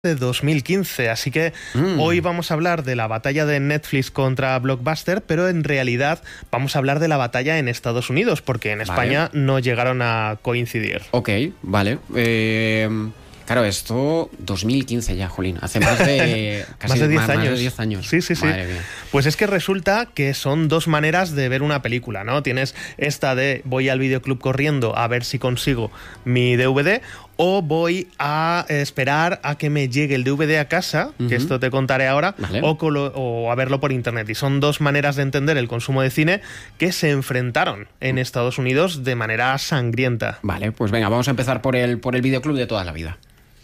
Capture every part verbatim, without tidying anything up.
de dos mil quince, así que mm. hoy vamos a hablar de la batalla de Netflix contra Blockbuster, pero en realidad vamos a hablar de la batalla en Estados Unidos, porque en España vale. no llegaron a coincidir. Ok, vale. Eh, claro, esto dos mil quince ya, Jolín, hace más de casi más de diez más, años. Más de diez años. Sí, sí, sí. Madre mía. Pues es que resulta que son dos maneras de ver una película, ¿no? Tienes esta de voy al videoclub corriendo a ver si consigo mi D V D, o voy a esperar a que me llegue el D V D a casa, uh-huh. que esto te contaré ahora, vale. o, colo- o a verlo por internet. Y son dos maneras de entender el consumo de cine que se enfrentaron en Estados Unidos de manera sangrienta. Vale, pues venga, vamos a empezar por el, por el videoclub de toda la vida.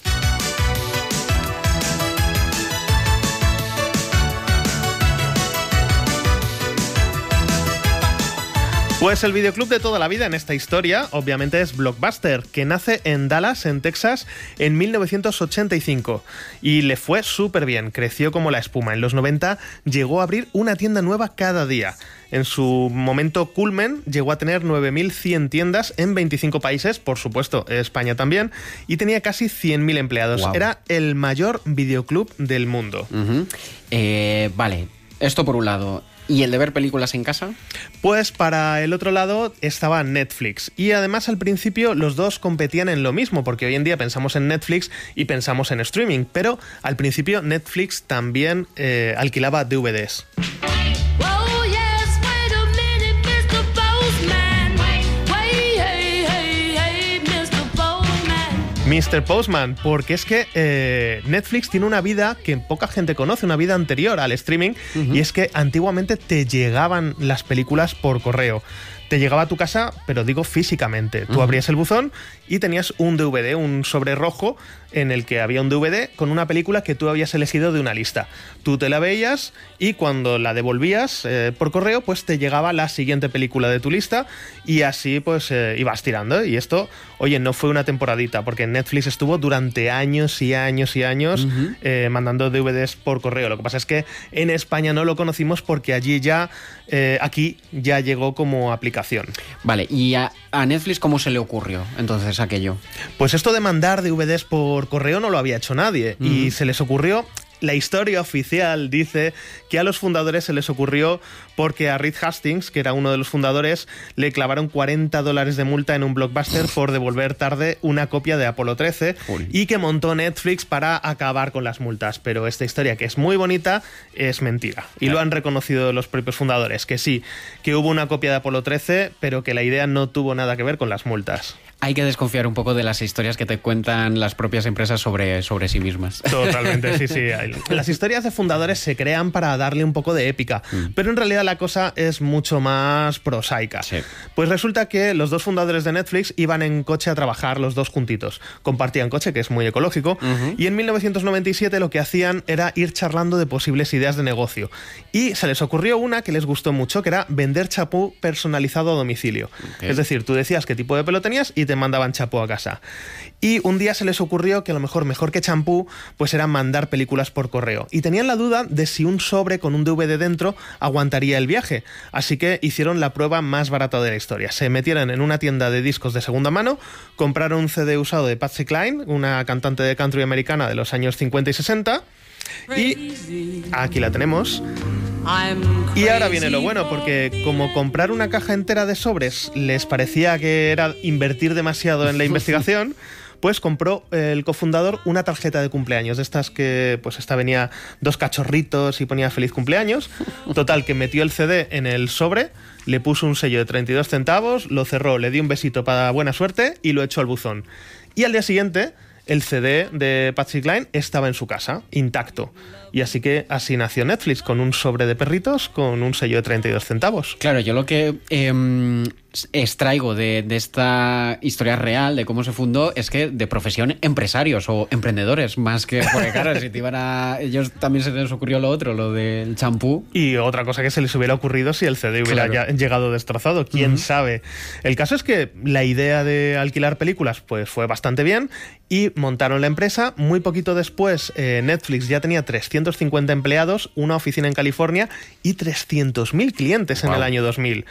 Pues el videoclub de toda la vida en esta historia, obviamente, es Blockbuster, que nace en Dallas, en Texas, en mil novecientos ochenta y cinco. Y le fue súper bien, creció como la espuma. En los noventa llegó a abrir una tienda nueva cada día. En su momento culmen llegó a tener nueve mil cien tiendas en veinticinco países, por supuesto, España también, y tenía casi cien mil empleados. Wow. Era el mayor videoclub del mundo. Uh-huh. Eh, vale, esto por un lado. ¿Y el de ver películas en casa? Pues para el otro lado estaba Netflix. Y además al principio los dos competían en lo mismo, porque hoy en día pensamos en Netflix y pensamos en streaming. Pero al principio Netflix también eh, alquilaba D V Ds. mister Postman, porque es que eh, Netflix tiene una vida que poca gente conoce, una vida anterior al streaming, uh-huh. y es que antiguamente te llegaban las películas por correo. Te llegaba a tu casa, pero digo físicamente. Tú uh-huh. abrías el buzón y tenías un D V D, un sobre rojo en el que había un D V D con una película que tú habías elegido de una lista. Tú te la veías y cuando la devolvías eh, por correo, pues te llegaba la siguiente película de tu lista y así pues eh, ibas tirando. Y esto, oye, no fue una temporadita, porque Netflix estuvo durante años y años y años uh-huh. eh, mandando D V Ds por correo. Lo que pasa es que en España no lo conocimos porque allí ya, eh, aquí ya llegó como aplicación. Vale, ¿y a, a Netflix cómo se le ocurrió entonces aquello? Pues esto de mandar D V Ds por correo no lo había hecho nadie, uh-huh. y se les ocurrió. La historia oficial dice que a los fundadores se les ocurrió porque a Reed Hastings, que era uno de los fundadores, le clavaron cuarenta dólares de multa en un Blockbuster por devolver tarde una copia de Apolo trece. Uy. Y que montó Netflix para acabar con las multas. Pero esta historia, que es muy bonita, es mentira. Y claro. lo han reconocido los propios fundadores, que sí, que hubo una copia de Apolo trece, pero que la idea no tuvo nada que ver con las multas. Hay que desconfiar un poco de las historias que te cuentan las propias empresas sobre, sobre sí mismas. Totalmente, sí, sí. Las historias de fundadores se crean para darle un poco de épica, mm. pero en realidad la cosa es mucho más prosaica. Sí. Pues resulta que los dos fundadores de Netflix iban en coche a trabajar, los dos juntitos. Compartían coche, que es muy ecológico, uh-huh. y en mil novecientos noventa y siete lo que hacían era ir charlando de posibles ideas de negocio. Y se les ocurrió una que les gustó mucho, que era vender champú personalizado a domicilio. Okay. Es decir, tú decías qué tipo de pelo tenías y te mandaban champú a casa. Y un día se les ocurrió que a lo mejor mejor que champú pues era mandar películas por correo. Y tenían la duda de si un sobre con un D V D dentro aguantaría el viaje. Así que hicieron la prueba más barata de la historia. Se metieron en una tienda de discos de segunda mano, compraron un C D usado de Patsy Cline, una cantante de country americana de los años cincuenta y sesenta. Y aquí la tenemos. Y ahora viene lo bueno, porque como comprar una caja entera de sobres les parecía que era invertir demasiado en la investigación, pues compró el cofundador una tarjeta de cumpleaños, de estas que pues esta venía dos cachorritos y ponía feliz cumpleaños. Total, que metió el C D en el sobre, le puso un sello de treinta y dos centavos, lo cerró, le dio un besito para buena suerte y lo echó al buzón. Y al día siguiente el C D de Patsy Cline estaba en su casa, intacto. Y así que así nació Netflix, con un sobre de perritos con un sello de treinta y dos centavos. Claro, yo lo que eh, extraigo de, de esta historia real, de cómo se fundó, es que de profesión empresarios o emprendedores, más que... Porque claro, si te iban a... Ellos también se les ocurrió lo otro, lo del champú. Y otra cosa que se les hubiera ocurrido si el C D hubiera claro. ya llegado destrozado, quién uh-huh. sabe. El caso es que la idea de alquilar películas pues fue bastante bien y montaron la empresa. Muy poquito después eh, Netflix ya tenía trescientos cincuenta empleados, una oficina en California y trescientos mil clientes wow. en el año dos mil.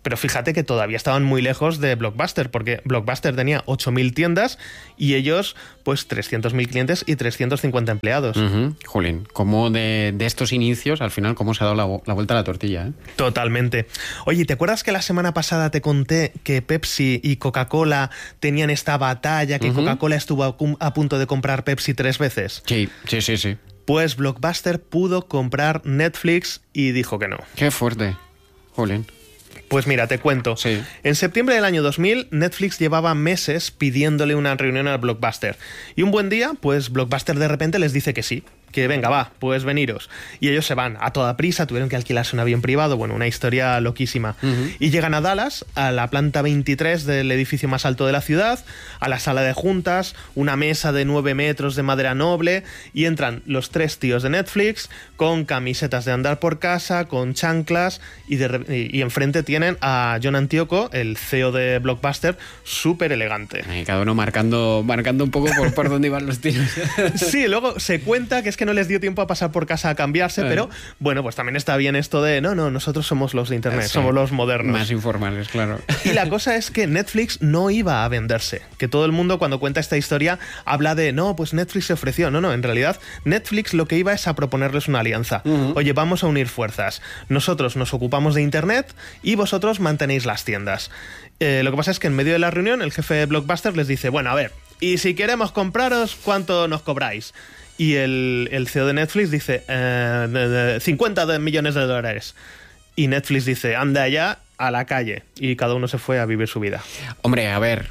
Pero fíjate que todavía estaban muy lejos de Blockbuster, porque Blockbuster tenía ocho mil tiendas y ellos, pues, trescientos mil clientes y trescientos cincuenta empleados. Uh-huh. Jolín, cómo de, de estos inicios, al final, cómo se ha dado la, la vuelta a la tortilla, ¿eh? Totalmente. Oye, ¿te acuerdas que la semana pasada te conté que Pepsi y Coca-Cola tenían esta batalla, que uh-huh. Coca-Cola estuvo a, a punto de comprar Pepsi tres veces? Sí, sí, sí, sí. Pues Blockbuster pudo comprar Netflix y dijo que no. Qué fuerte. Jolín. Pues mira, te cuento. Sí. En septiembre del año dos mil, Netflix llevaba meses pidiéndole una reunión al Blockbuster. Y un buen día, pues Blockbuster de repente les dice que sí. Que venga, va, pues veniros. Y ellos se van a toda prisa, tuvieron que alquilarse un avión privado, bueno, una historia loquísima. Uh-huh. Y llegan a Dallas, a la planta veintitrés del edificio más alto de la ciudad, a la sala de juntas, una mesa de nueve metros de madera noble, y entran los tres tíos de Netflix con camisetas de andar por casa, con chanclas, y, de, y, y enfrente tienen a John Antioco, el C E O de Blockbuster, súper elegante. Ay, cada uno marcando, marcando un poco por, por dónde iban los tiros. Sí, luego se cuenta que es que no les dio tiempo a pasar por casa a cambiarse, eh. pero bueno, pues también está bien esto de no, no, nosotros somos los de internet, sí, somos los modernos. Más informales, claro. Y la cosa es que Netflix no iba a venderse, que todo el mundo cuando cuenta esta historia habla de no, pues Netflix se ofreció, no, no, en realidad Netflix lo que iba es a proponerles una alianza. Uh-huh. Oye, vamos a unir fuerzas, nosotros nos ocupamos de internet y vosotros mantenéis las tiendas. Eh, lo que pasa es que en medio de la reunión el jefe de Blockbuster les dice, bueno, a ver, y si queremos compraros, ¿cuánto nos cobráis? Y el, el C E O de Netflix dice eh, de, de cincuenta millones de dólares. Y Netflix dice, anda ya a la calle. Y cada uno se fue a vivir su vida. Hombre, a ver,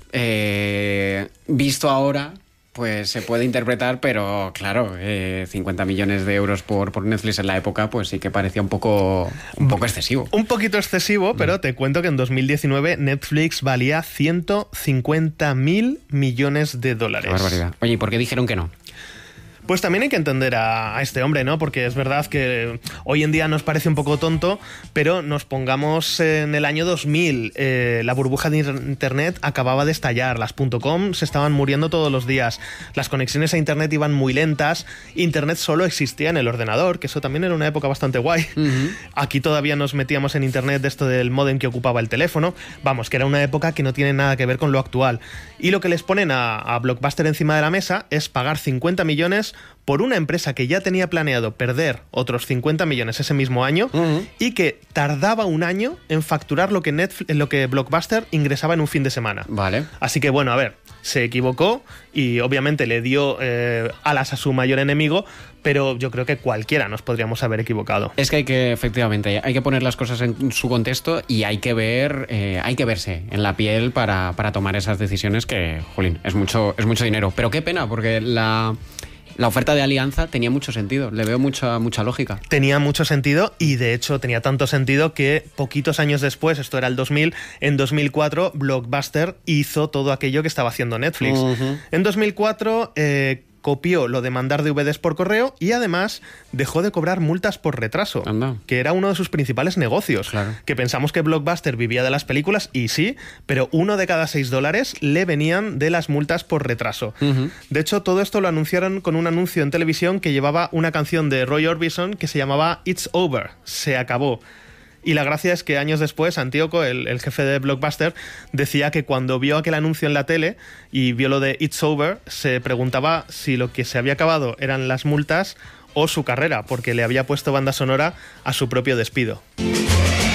eh, visto ahora, pues se puede interpretar, pero claro, eh, cincuenta millones de euros por, por Netflix en la época, pues sí que parecía un poco, un poco excesivo. Un poquito excesivo, pero te cuento que en dos mil diecinueve Netflix valía ciento cincuenta mil millones de dólares. Qué barbaridad. Oye, ¿y por qué dijeron que no? Pues también hay que entender a, a este hombre, ¿no? Porque es verdad que hoy en día nos parece un poco tonto, pero nos pongamos en el año dos mil. Eh, la burbuja de internet acababa de estallar, las .com se estaban muriendo todos los días, las conexiones a internet iban muy lentas, internet solo existía en el ordenador, que eso también era una época bastante guay. Uh-huh. Aquí todavía nos metíamos en internet de esto del módem que ocupaba el teléfono. Vamos, que era una época que no tiene nada que ver con lo actual. Y lo que les ponen a, a Blockbuster encima de la mesa es pagar cincuenta millones por una empresa que ya tenía planeado perder otros cincuenta millones ese mismo año uh-huh. y que tardaba un año en facturar lo que, Netflix, lo que Blockbuster ingresaba en un fin de semana. Vale. Así que bueno, a ver, se equivocó y obviamente le dio eh, alas a su mayor enemigo, pero yo creo que cualquiera nos podríamos haber equivocado. Es que hay que, efectivamente, hay que poner las cosas en su contexto y hay que ver, eh, hay que verse en la piel para, para tomar esas decisiones que, jolín, es mucho, es mucho dinero. Pero qué pena, porque la... La oferta de alianza tenía mucho sentido, le veo mucha, mucha lógica. Tenía mucho sentido y de hecho tenía tanto sentido que poquitos años después, esto era el dos mil, en dos mil cuatro Blockbuster hizo todo aquello que estaba haciendo Netflix. Uh-huh. En dos mil cuatro eh, copió lo de mandar D V Ds por correo y además dejó de cobrar multas por retraso, Anda. que era uno de sus principales negocios. Claro. Que pensamos que Blockbuster vivía de las películas y sí, pero uno de cada seis dólares le venían de las multas por retraso. Uh-huh. De hecho, todo esto lo anunciaron con un anuncio en televisión que llevaba una canción de Roy Orbison que se llamaba It's Over, se acabó. Y la gracia es que años después, Antíoco, el, el jefe de Blockbuster, decía que cuando vio aquel anuncio en la tele y vio lo de It's Over, se preguntaba si lo que se había acabado eran las multas o su carrera, porque le había puesto banda sonora a su propio despido.